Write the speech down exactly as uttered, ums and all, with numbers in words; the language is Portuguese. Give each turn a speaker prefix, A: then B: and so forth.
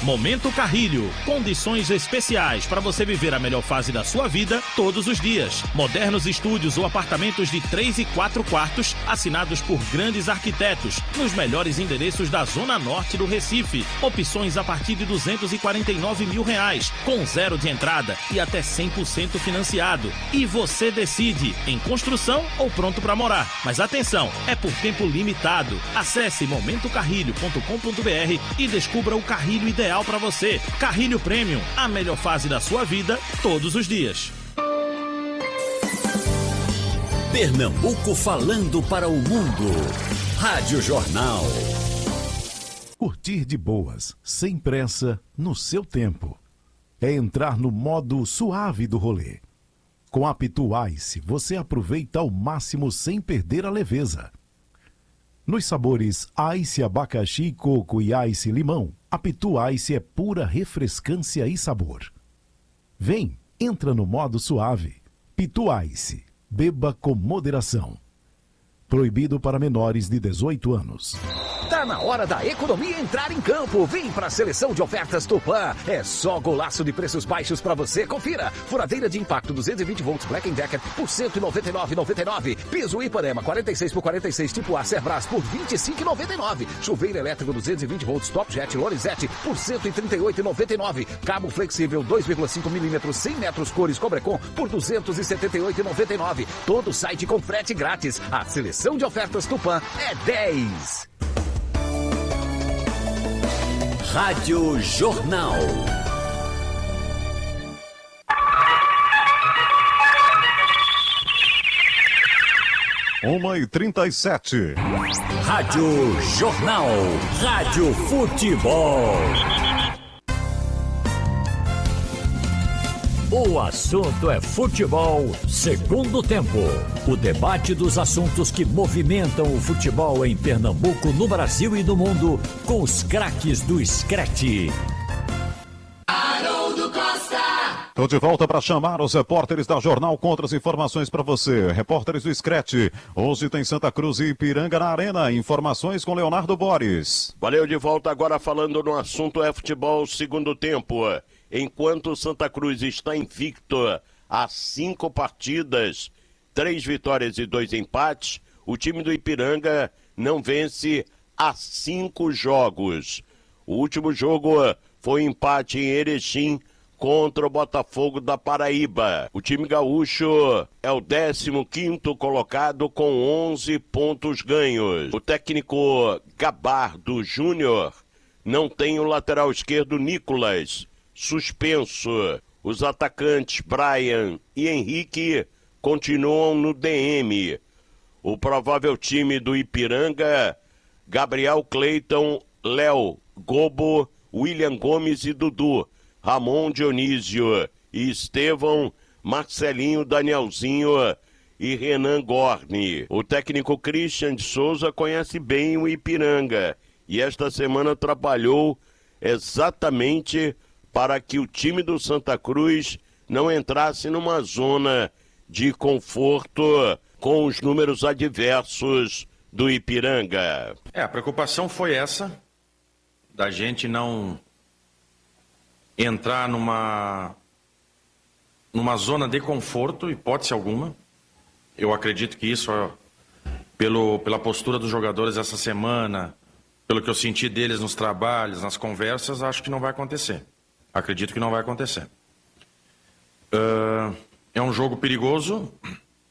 A: Momento Carrilho. Condições especiais para você viver a melhor fase da sua vida todos os dias. Modernos estúdios ou apartamentos de três e quatro quartos, assinados por grandes arquitetos, nos melhores endereços da Zona Norte do Recife. Opções a partir de duzentos e quarenta e nove mil reais, com zero de entrada e até cem por cento financiado. E você decide, em construção ou pronto para morar. Mas atenção, é por tempo limitado. Acesse momento carrilho ponto com ponto b r e descubra o carrilho ideal para você. Carrilho Premium, a melhor fase da sua vida todos os dias.
B: Pernambuco falando para o mundo. Rádio Jornal.
C: Curtir de boas, sem pressa, no seu tempo. É entrar no modo suave do rolê. Com a Pitu Ice, você aproveita ao máximo sem perder a leveza. Nos sabores Ice Abacaxi, Coco e Ice Limão, a Pitu Ice é pura refrescância e sabor. Vem, entra no modo suave. Pitu Ice, beba com moderação. Proibido para menores de dezoito anos.
D: Tá na hora da economia entrar em campo. Vem pra seleção de ofertas Tupã. É só golaço de preços baixos pra você. Confira. Furadeira de impacto duzentos e vinte volts Black Decker por cento e noventa e nove reais e noventa e nove centavos. Piso Ipanema quarenta e seis por quarenta e seis tipo A Cerbras por vinte e cinco reais e noventa e nove centavos. Chuveiro elétrico duzentos e vinte volts Top Jet Lorenzetti por cento e trinta e oito reais e noventa e nove centavos. Cabo flexível dois vírgula cinco milímetros cem metros cores Cobrecon por duzentos e setenta e oito reais e noventa e nove centavos. Todo site com frete grátis. A seleção de ofertas Tupã é dez.
B: Rádio Jornal.
E: Uma e trinta e sete.
B: Rádio Jornal. Rádio Futebol. O assunto é futebol, segundo tempo. O debate dos assuntos que movimentam o futebol em Pernambuco, no Brasil e no mundo, com os craques do Screte.
F: Haroldo Costa.
E: Estou de volta para chamar os repórteres da Jornal com outras informações para você. Repórteres do Screte. Hoje tem Santa Cruz e Ipiranga na Arena. Informações com Leonardo Boris.
G: Valeu, de volta agora falando no assunto é futebol, segundo tempo. Enquanto Santa Cruz está invicto a cinco partidas, três vitórias e dois empates, o time do Ipiranga não vence há cinco jogos. O último jogo foi empate em Erechim contra o Botafogo da Paraíba. O time gaúcho é o décimo quinto colocado com onze pontos ganhos. O técnico Gabardo Júnior não tem o lateral esquerdo Nicolas, suspenso. Os atacantes Brian e Henrique continuam no D M. O provável time do Ipiranga: Gabriel Cleiton, Léo, Gobo, William Gomes e Dudu, Ramon Dionísio e Estevão, Marcelinho, Danielzinho e Renan Gorni. O técnico Christian de Souza conhece bem o Ipiranga e esta semana trabalhou exatamente para que o time do Santa Cruz não entrasse numa zona de conforto com os números adversos do Ipiranga.
H: É, a preocupação foi essa, da gente não entrar numa, numa zona de conforto, hipótese alguma. Eu acredito que isso, pelo, pela postura dos jogadores essa semana, pelo que eu senti deles nos trabalhos, nas conversas, acho que não vai acontecer. Acredito que não vai acontecer. Uh, é um jogo perigoso,